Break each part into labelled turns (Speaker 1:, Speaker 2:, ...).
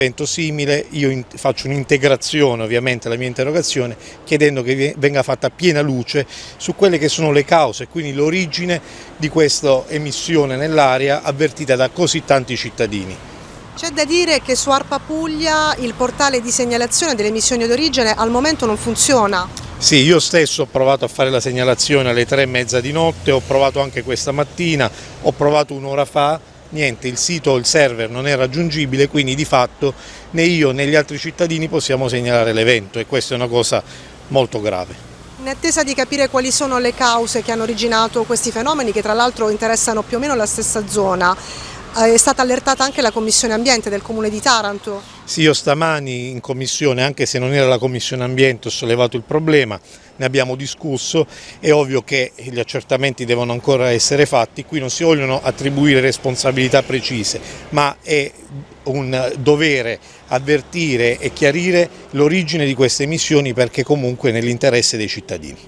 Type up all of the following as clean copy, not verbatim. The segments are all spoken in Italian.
Speaker 1: Simile, io faccio un'integrazione ovviamente alla mia interrogazione chiedendo che venga fatta piena luce su quelle che sono le cause, quindi l'origine di questa emissione nell'aria avvertita da così tanti cittadini.
Speaker 2: C'è da dire che su ARPA Puglia il portale di segnalazione delle emissioni d'origine al momento non funziona.
Speaker 1: Sì, io stesso ho provato a fare la segnalazione alle 3:30 di notte, ho provato anche questa mattina, ho provato un'ora fa. Niente, il sito, il server non è raggiungibile, quindi di fatto né io né gli altri cittadini possiamo segnalare l'evento e questa è una cosa molto grave.
Speaker 2: In attesa di capire quali sono le cause che hanno originato questi fenomeni, che tra l'altro interessano più o meno la stessa zona, è stata allertata anche la Commissione Ambiente del Comune di Taranto?
Speaker 1: Sì, io stamani in commissione, anche se non era la Commissione Ambiente, ho sollevato il problema, ne abbiamo discusso, è ovvio che gli accertamenti devono ancora essere fatti, qui non si vogliono attribuire responsabilità precise, ma è un dovere avvertire e chiarire l'origine di queste emissioni perché comunque è nell'interesse dei cittadini.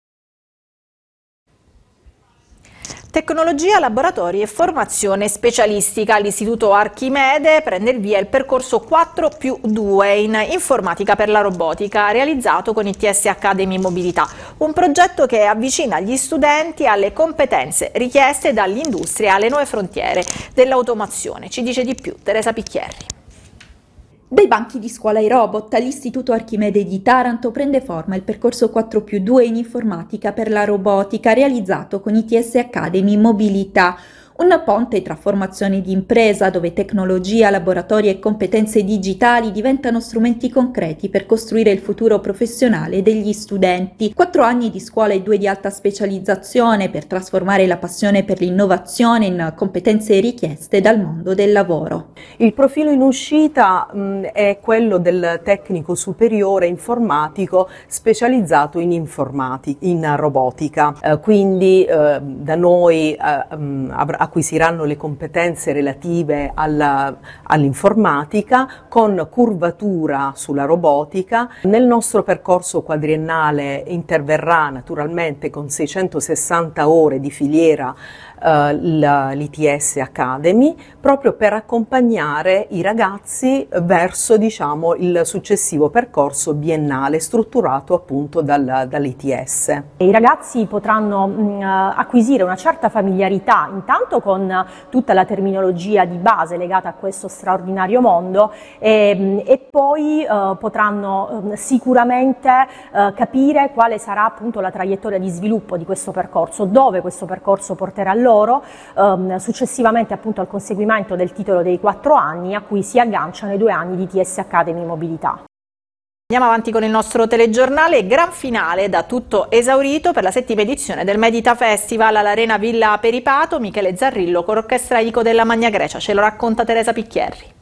Speaker 3: Tecnologia, laboratori e formazione specialistica. All'Istituto Archimede prende il via il percorso 4+2 in informatica per la robotica, realizzato con ITS Academy Mobilità, un progetto che avvicina gli studenti alle competenze richieste dall'industria alle nuove frontiere dell'automazione. Ci dice di più Teresa Picchierri.
Speaker 4: Dai banchi di scuola ai robot, all'Istituto Archimede di Taranto prende forma il percorso 4+2 in informatica per la robotica realizzato con ITS Academy Mobilità, un ponte tra formazione di impresa dove tecnologia, laboratori e competenze digitali diventano strumenti concreti per costruire il futuro professionale degli studenti. 4 anni di scuola e 2 di alta specializzazione per trasformare la passione per l'innovazione in competenze richieste dal mondo del lavoro.
Speaker 5: Il profilo in uscita è quello del tecnico superiore informatico specializzato in robotica. Quindi da noi acquisiranno le competenze relative all'informatica con curvatura sulla robotica. Nel nostro percorso quadriennale interverrà naturalmente con 660 ore di filiera l'ITS Academy, proprio per accompagnare i ragazzi verso il successivo percorso biennale strutturato appunto dall'ITS.
Speaker 6: I ragazzi potranno acquisire una certa familiarità intanto con tutta la terminologia di base legata a questo straordinario mondo e poi potranno sicuramente capire quale sarà appunto la traiettoria di sviluppo di questo percorso, dove questo percorso porterà loro successivamente appunto al conseguimento del titolo dei 4 anni a cui si agganciano i 2 anni di ITS Academy Mobilità.
Speaker 3: Andiamo avanti con il nostro telegiornale. Gran finale, da tutto esaurito per la 7ª edizione del Medita Festival all'Arena Villa Peripato. Michele Zarrillo con l'Orchestra Ico della Magna Grecia, ce lo racconta Teresa Picchierri.